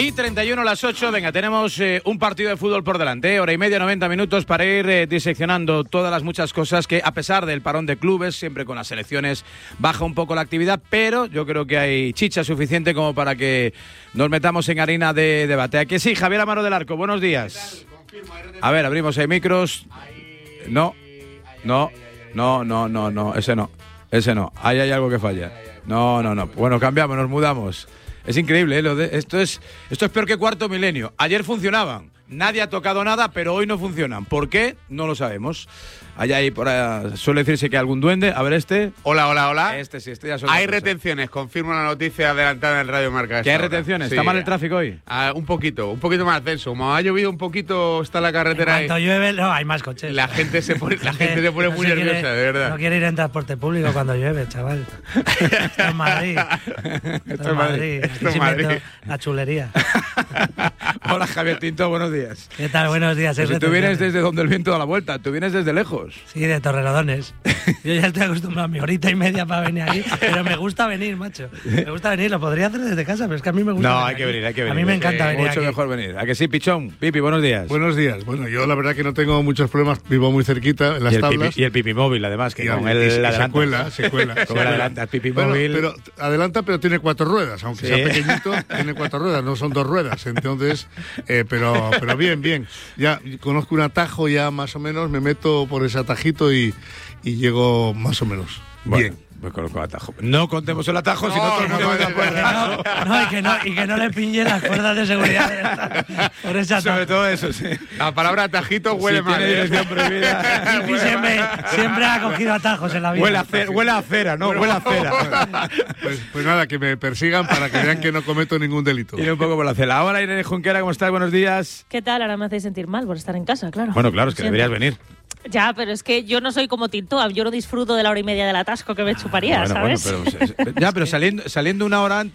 Y 31 a las 8, venga, tenemos un partido de fútbol por delante, hora y media, 90 minutos para ir diseccionando todas las muchas cosas que, a pesar del parón de clubes, siempre con las selecciones baja un poco la actividad, pero yo creo que hay chicha suficiente como para que nos metamos en harina de debate. ¿A que sí, Javier Amaro del Arco? Buenos días. A ver, abrimos ahí micros. No, ese no. Ahí hay algo que falla. No. Bueno, cambiamos, nos mudamos. Es increíble, ¿eh? Esto es peor que Cuarto Milenio. Ayer funcionaban, nadie ha tocado nada, pero hoy no funcionan. ¿Por qué? No lo sabemos. Allá hay por ahí, suele decirse que algún duende. A ver este. Hola. Este sí, este ya es Hay retenciones, confirmo la noticia adelantada en Radio Marca. ¿Qué hay retenciones? Sí. ¿Está mal el tráfico hoy? Un poquito más denso. Como ha llovido un poquito, está la carretera ahí. Cuando llueve, no, hay más coches. La gente se pone muy nerviosa, de verdad. No quiere ir en transporte público cuando llueve, chaval. Esto es Madrid. Esto es Madrid. Aquí se inventó la chulería. Hola, Javier Tinto, buenos días. ¿Qué tal? Buenos días. Pues si tú vienes desde donde el viento da la vuelta, tú vienes desde lejos. Sí, de Torrelodones. Yo ya estoy acostumbrado a mi horita y media para venir aquí, pero me gusta venir, macho. Me gusta venir, lo podría hacer desde casa, pero es que a mí me gusta. No, hay que venir. A mí me encanta venir mucho aquí. mejor venir. ¿A que sí, Pichón? Pipi, buenos días. Buenos días. Bueno, yo la verdad que no tengo muchos problemas, vivo muy cerquita en las tablas. Y el Pipi móvil, además, que con el se cuela. Con el adelanta, el Pipi Bueno, móvil. pero adelanta, pero tiene 4 ruedas, aunque sea pequeñito, tiene 4 ruedas, no son 2 ruedas. Entonces, pero bien. Ya conozco un atajo, ya más o menos, me meto por ese atajito y llego más o menos bien. Pues conozco el atajo. No contemos el atajo, si no todo el mundo va de acuerdo. Y que no le piñe las cuerdas de seguridad por ese atajo. Sobre todo eso, sí. La palabra atajito huele si mal. Tiene dirección prohibida. Pipi siempre ha cogido atajos en la vida. Huele a cera, ¿no? Huele a cera. Pues nada, que me persigan para que vean que no cometo ningún delito. Ir un poco por la cera. Ahora, Irene Junquera, ¿cómo estás? Buenos días. ¿Qué tal? Ahora me hacéis sentir mal por estar en casa, claro. Bueno, claro, es que deberías venir. Ya, pero es que yo no soy como Tinto, yo no disfruto de la hora y media del atasco que me chuparía, ¿sabes? Pero saliendo una hora antes.